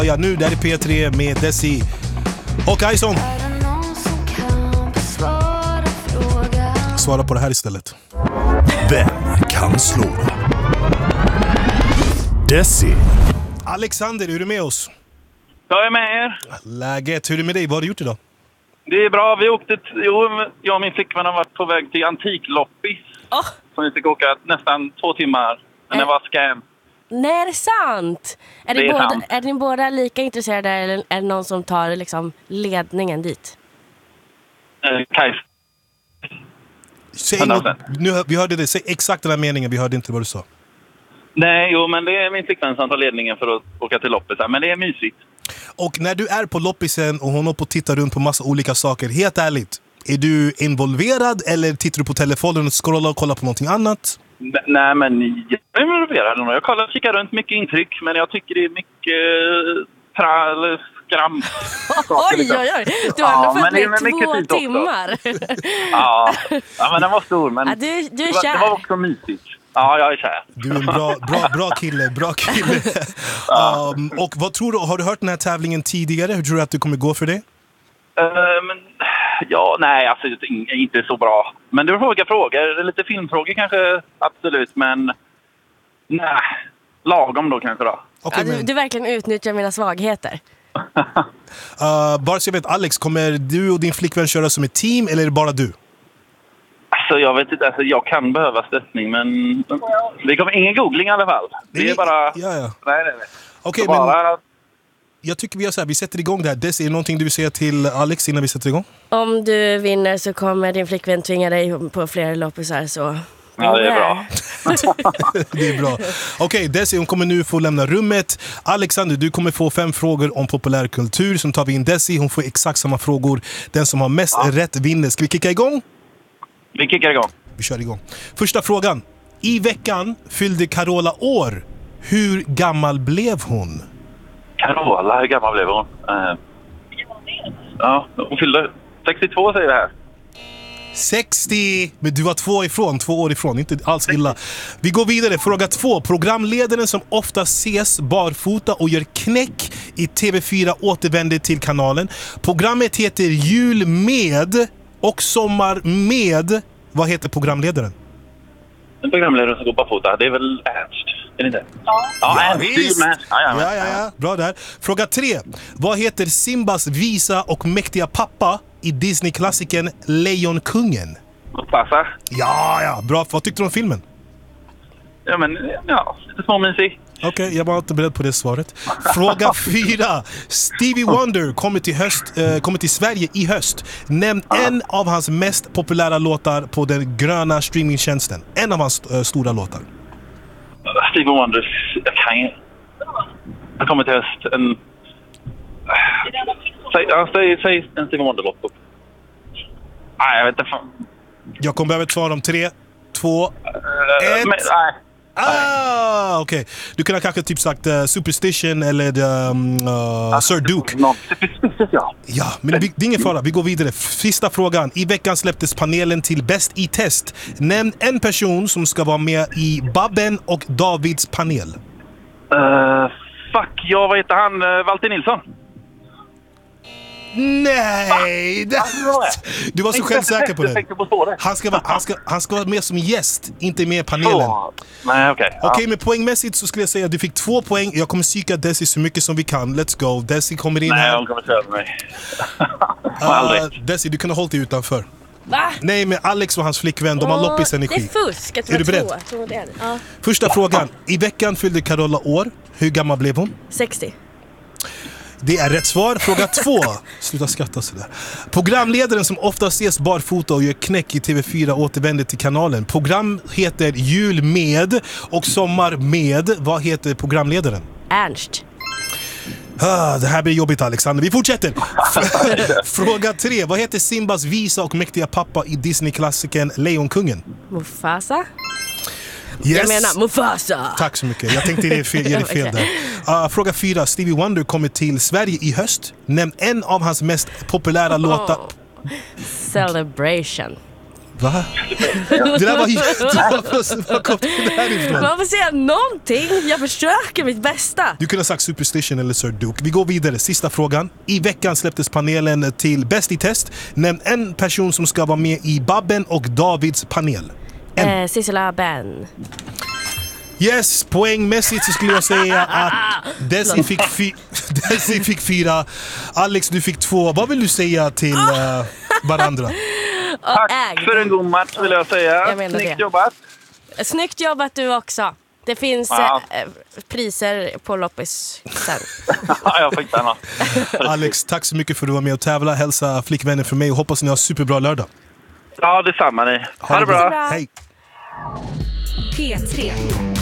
Ja, nu där är P3 med Desi och Ison. Svara på det här istället. Vem kan slå Desi? Alexander, är du med oss? Jag är med er. Läget, hur är det med dig? Vad har du gjort idag? Det är bra. Vi åkte jag och min flickvän har varit på väg till Antikloppis. Så vi fick åka nästan 2 timmar. Men det var scam. Nej, är det sant? Är ni båda lika intresserade eller är det någon som tar liksom ledningen dit? Kajs. Vi hörde det. Säg exakt den här meningen. Vi hörde inte vad du sa. Nej, men det är min flickvän som tar ledningen för att åka till loppis. Men det är mysigt. Och när du är på loppisen och hon håller på att titta runt på massa olika saker, helt ärligt, är du involverad eller tittar du på telefonen och scrollar och kollar på någonting annat? Nej, men jag är involverad. Jag kikar runt mycket intryck, men jag tycker det är mycket skram. Oj. Du har ändå fått med 2 timmar. Ja, men den var stor. Men ja, du är kär. Det var också mysigt. Ja, jag är kär. Du är en bra kille. Och vad tror du, har du hört den här tävlingen tidigare? Hur tror du att du kommer gå för det? Alltså inte så bra. Men du har frågor, lite filmfrågor kanske, absolut. Men nej, lagom då kanske då. Okay, ja, du verkligen utnyttjar mina svagheter. Bara så jag vet, Alex, kommer du och din flickvän köra som ett team eller är det bara du? Alltså jag vet inte, jag kan behöva stöttning, men det kommer ingen googling i alla fall. Det är bara... Ja. Nej. Okej, men jag tycker vi gör så här, vi sätter igång det här. Är det någonting du vill säga till Alex innan vi sätter igång? Om du vinner så kommer din flickvän tvinga dig på flera loppisar, så... Ja, det är bra. Det är bra. Okej, Desi, hon kommer nu få lämna rummet. Alexander, du kommer få 5 frågor om populärkultur. Som tar vi in Desi, hon får exakt samma frågor. Den som har mest rätt vinner. Ska vi kicka igång? Vi kickar igång. Vi kör igång. Första frågan. I veckan fyllde Carola år. Hur gammal blev hon? Carola, hur gammal blev hon? Hon fyllde 62 säger det här. 60! Men du var 2 år ifrån, inte alls illa. Vi går vidare, fråga 2. Programledaren som ofta ses barfota och gör knäck i TV4 återvänder till kanalen. Programmet heter Jul med och Sommar med. Vad heter programledaren? En programledare som går barfota, det är väl Ernst? Är det inte? Ja, visst! Ja. Bra där. Fråga 3. Vad heter Simbas visa och mäktiga pappa i Disney-klassiken Lejonkungen? Mufasa. Ja, bra. Vad tyckte du om filmen? Lite småmysig. Okej, jag var inte beredd på det svaret. Fråga 4. Stevie Wonder kommer till Sverige i höst. Nämn en av hans mest populära låtar på den gröna streamingtjänsten. En av hans stora låtar. Stevie Wonder. Jag kommer till höst. Säg en Stevie Wonder-låt. Nej, jag vet inte fan. Jag kommer behöva ett svar om 3, 2, 1. Okej. Du kunde kanske typ sagt Superstition eller Sir Duke. Ja, men det är ingen fara. Vi går vidare. Sista frågan. I veckan släpptes panelen till Bäst i test. Nämn en person som ska vara med i Babben och Davids panel. Vad heter han? Walter Nilsson. Nej! Du var så självsäker på det. Han ska vara med som gäst, inte med i panelen. Nej, okej. Okej, men poängmässigt så skulle jag säga att du fick 2 poäng. Jag kommer psyka Desi så mycket som vi kan. Let's go. Desi kommer in här. Nej, hon kommer köra mig. Desi, du kunde ha hållit dig utanför. Va? Nej, men Alex och hans flickvän, de har loppisenergi. Det är fusk. Är du beredd? Första frågan. I veckan fyllde Carola år. Hur gammal blev hon? 60. Det är rätt svar. Fråga 2. Sluta skratta sådär. Programledaren som ofta ses barfota och gör knäck i TV4 återvänder till kanalen. Program heter Jul med och Sommar med. Vad heter programledaren? Ernst. Det här blir jobbigt, Alexander. Vi fortsätter. Fråga 3. Vad heter Simbas visa och mäktiga pappa i Disney-klassiken Lejonkungen? Mufasa. Yes. Jag menar Mufasa. Tack så mycket. Jag tänkte ge dig fel där. Fråga 4. Stevie Wonder kommer till Sverige i höst. Nämn en av hans mest populära låtar. Celebration. Va? Det där var vad kom det här ifrån? Man får säga någonting. Jag försöker mitt bästa. Du kunde ha sagt Superstition eller Sir Duke. Vi går vidare, sista frågan. I veckan släpptes panelen till Bäst i test. Nämn en person som ska vara med i Babben och Davids panel. Sissela Ben. Yes, poängmässigt så skulle jag säga att Desi fick 4. Alex, du fick 2. Vad vill du säga till varandra? Tack för en god match vill jag säga. Snyggt jobbat. Snyggt jobbat du också. Det finns priser på loppis sen. Ja, jag fick den. Alex, tack så mycket för att du var med och tävla. Hälsa flickvänner för mig och hoppas ni har superbra lördag. Ja, detsamma ni. Ha det bra. Hej. P3